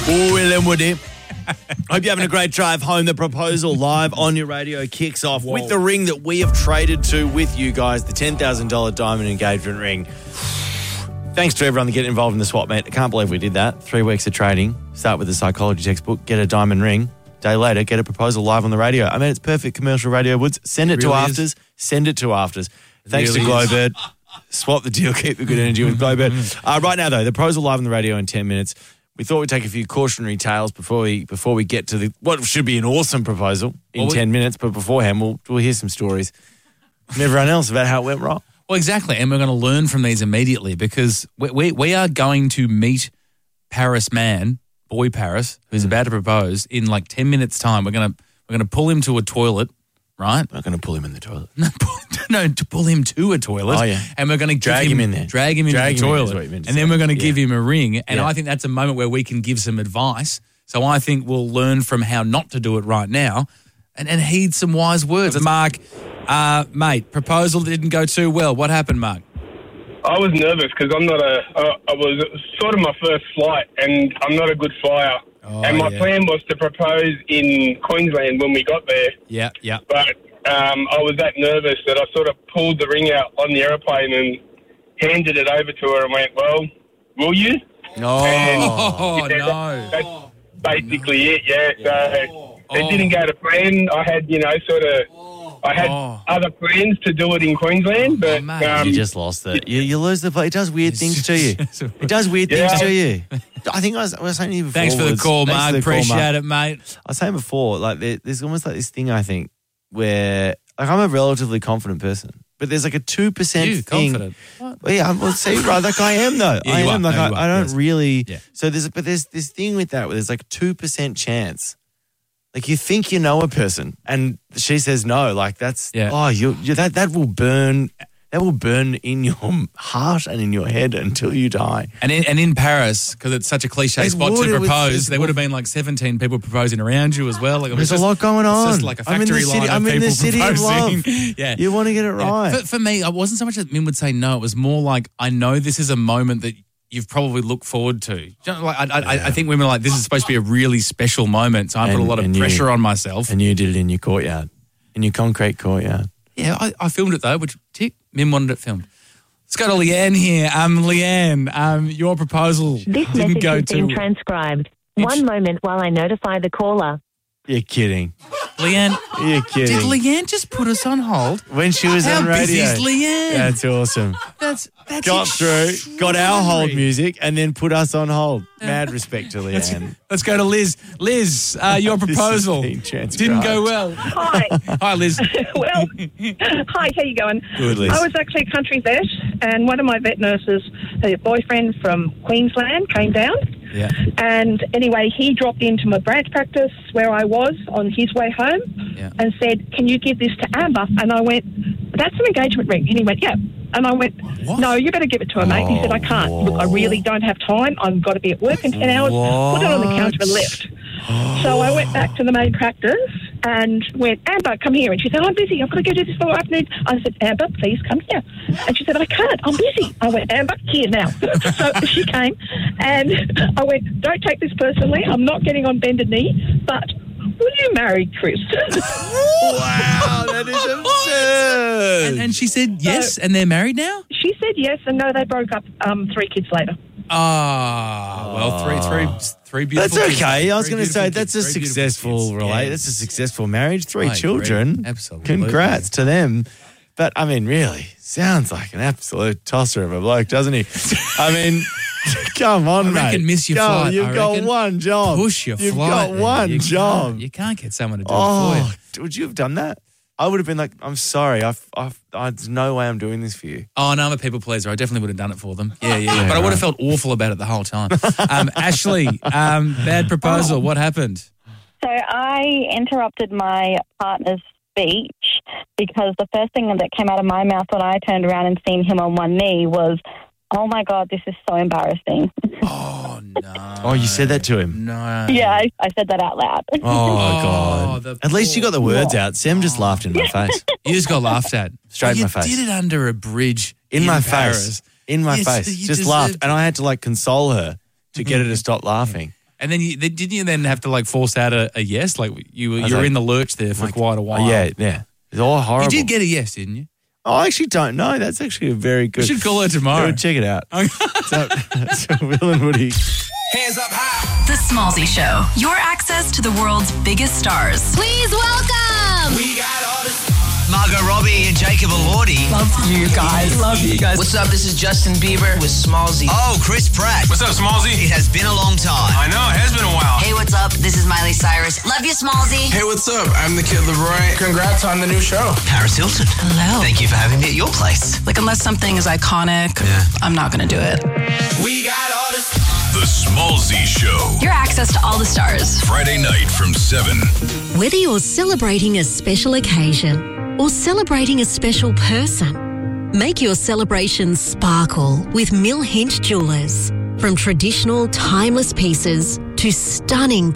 William Woody. Hope you're having a great drive home. The proposal live on your radio kicks off with the ring that we have traded to with you guys, the $10,000 diamond engagement ring. Thanks to everyone that get involved in the swap, mate. I can't believe we did that. 3 weeks of trading. Start with the psychology textbook, get a diamond ring. Day later, get a proposal live on the radio. I mean, it's perfect commercial radio, Woods. Send it to Afters. Send it to Afters. Thanks to Glowbird. Swap the deal, keep the good energy with Glowbird. Right now, though, the proposal live on the radio in 10 minutes. We thought we'd take a few cautionary tales before we get to what should be an awesome proposal in 10 minutes. But beforehand, we'll hear some stories from everyone else about how it went wrong. Well, exactly. And we're going to learn from these immediately because we are going to meet boy Paris, who's about to propose in like 10 minutes' time. We're going to pull him to a toilet, right? I'm not going to pull him in the toilet. No, to pull him to a toilet. Oh, yeah. And we're going to drag him in there. Drag him into the toilet. And then we're going to give him a ring. And I think that's a moment where we can give some advice. So I think we'll learn from how not to do it right now and heed some wise words. Mark, mate, proposal didn't go too well. What happened, Mark? I was nervous because I was sort of my first flight and I'm not a good flyer. And my plan was to propose in Queensland when we got there. Yeah. But I was that nervous that I sort of pulled the ring out on the aeroplane and handed it over to her and went, well, will you? No. That's basically it, yeah. So it didn't go to plan. I had, other plans to do it in Queensland, but... you just lost it. You lose the play. It does weird things to you. It does weird things to you. I think I was saying to you before. Thanks for the call, Mark. Appreciate it, mate. I was saying before, like there's almost like this thing, I think, where like I'm a relatively confident person, but there's like a 2% thing. Confident? What? Well, yeah, well, see, right, like I am though. Yeah, I am. Like I don't really. Yeah. So there's this thing with that where there's like 2% chance. Like you think you know a person, and she says no. Like that's that will burn. That will burn in your heart and in your head until you die. And in Paris, because it's such a cliche spot to propose, there would have been like 17 people proposing around you as well. Like there's a lot going on. It's just like a factory line of people proposing. Of love. Yeah. You want to get it right. For me, it wasn't so much that Min would say no. It was more like, I know this is a moment that you've probably looked forward to. You know, like I think women are like, this is supposed to be a really special moment, so I put a lot of pressure on myself. And you did it in your courtyard, in your concrete courtyard. Yeah, I filmed it though, which Mim wanted it filmed. Let's go to Leanne here. Leanne, your proposal didn't go too well. This message has been transcribed. One moment while I notify the caller. You're kidding. Leanne, you're kidding. Did Leanne just put us on hold? When she was on radio. How busy is Leanne? That's awesome. That's got through, got our hold music, and then put us on hold. Mad respect to Leanne. Let's go to Liz. Liz, your proposal didn't go well. Hi. Hi, Liz. Well, hi, how you going? Good, Liz. I was actually a country vet, and one of my vet nurses, her boyfriend from Queensland, came down. Yeah. And anyway, he dropped into my branch practice where I was on his way home and said, can you give this to Amber? And I went, that's an engagement ring. And he went, yeah. And I went, no, you better give it to her, mate. He said, I can't. Look, I really don't have time. I've got to be at work in 10 hours. Put it on the counter and left. So I went back to the main practice and went, Amber, come here. And she said, I'm busy. I've got to go do this for afternoon. I said, Amber, please come here. And she said, I can't. I'm busy. I went, Amber, here now. So she came and I went, don't take this personally. I'm not getting on bended knee, but will you marry Chris? Wow, that is absurd. And she said yes, and they're married now? She said yes, and no, they broke up 3 kids later. Well, three beautiful That's kids. okay. I was going to say, Kids. that's a Three beautiful successful kids. relate. Yeah. That's a successful marriage. 3 I children. agree. Absolutely. Congrats to them. But, I mean, really, sounds like an absolute tosser of a bloke, doesn't he? I mean, come on, mate. I reckon miss your flight. You've got one job. Push your You've flight. got one job. You can't get someone to do it for you. Would you have done that? I would have been like, I'm sorry. There's no way I'm doing this for you. Oh, no, I'm a people pleaser. I definitely would have done it for them. Yeah. But I would have felt awful about it the whole time. Ashley, bad proposal. What happened? So I interrupted my partner's speech because the first thing that came out of my mouth when I turned around and seen him on one knee was, oh, my God, this is so embarrassing. Oh, no. Oh, you said that to him? No. Yeah, I said that out loud. Oh, God. At least you got the words out. Sam just laughed in my face. You just got laughed at. Straight in my face. You did it under a bridge in my Paris. face. In my face. Just laughed. And I had to, like, console her to get her to stop laughing. And then didn't you then have to like force out a yes? Like you were in the lurch there for quite a while. Yeah. It's all horrible. You did get a yes, didn't you? I actually don't know. That's actually a very good. We should call her tomorrow. Check it out. So Will and Woody. Hands up high. The Smallzy Show. Your access to the world's biggest stars. Please welcome. We got all this. Margot Robbie and Jacob Elordi. Love you guys. Love you guys. What's up? This is Justin Bieber with Smallzy. Oh, Chris Pratt. What's up, Smallzy? It has been a long time. I know, it has been a while. Hey, what's up? This is Miley Cyrus. Love you, Smallzy. Hey, what's up? I'm the Kid Leroy. Congrats on the new show. Paris Hilton. Hello. Thank you for having me at your place. Like, unless something is iconic, I'm not going to do it. We got all this. The Smallzy Show. Your access to all the stars. Friday night from 7. Whether you're celebrating a special occasion or celebrating a special person, make your celebration sparkle with Mill Hinch Jewelers. From traditional, timeless pieces to stunning